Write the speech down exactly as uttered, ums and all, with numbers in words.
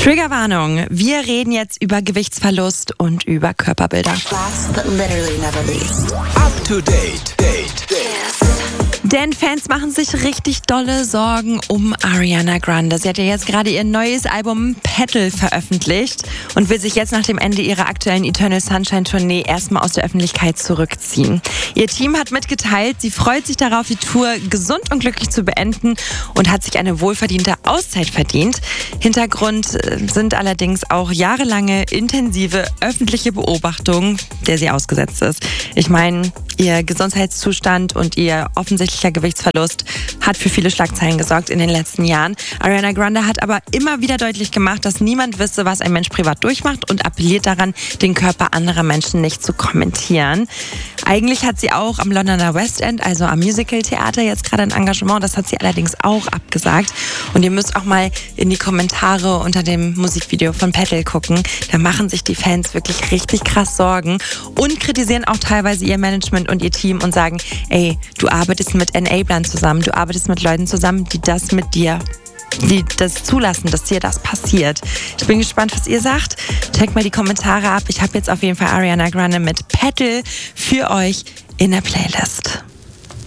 Triggerwarnung. Wir reden jetzt über Gewichtsverlust und über Körperbilder. Last but literally never least. Up to date. Date. Date. Denn Fans machen sich richtig dolle Sorgen um Ariana Grande. Sie hat ja jetzt gerade ihr neues Album Petal veröffentlicht und will sich jetzt nach dem Ende ihrer aktuellen Eternal Sunshine Tournee erstmal aus der Öffentlichkeit zurückziehen. Ihr Team hat mitgeteilt, sie freut sich darauf, die Tour gesund und glücklich zu beenden und hat sich eine wohlverdiente Auszeit verdient. Hintergrund sind allerdings auch jahrelange intensive öffentliche Beobachtungen, der sie ausgesetzt ist. Ich meine, ihr Gesundheitszustand und ihr offensichtlicher Gewichtsverlust hat für viele Schlagzeilen gesorgt in den letzten Jahren. Ariana Grande hat aber immer wieder deutlich gemacht, dass niemand wisse, was ein Mensch privat durchmacht und appelliert daran, den Körper anderer Menschen nicht zu kommentieren. Eigentlich hat sie auch am Londoner West End, also am Musical-Theater, jetzt gerade ein Engagement. Das hat sie allerdings auch abgesagt. Und ihr müsst auch mal in die Kommentare unter dem Musikvideo von Petal gucken. Da machen sich die Fans wirklich richtig krass Sorgen und kritisieren auch teilweise ihr Management und ihr Team und sagen, ey, du arbeitest mit Enablern zusammen, du arbeitest mit Leuten zusammen, die das mit dir die das zulassen, dass dir das passiert. Ich bin gespannt, was ihr sagt. Checkt mal die Kommentare ab. Ich habe jetzt auf jeden Fall Ariana Grande mit Petal für euch in der Playlist.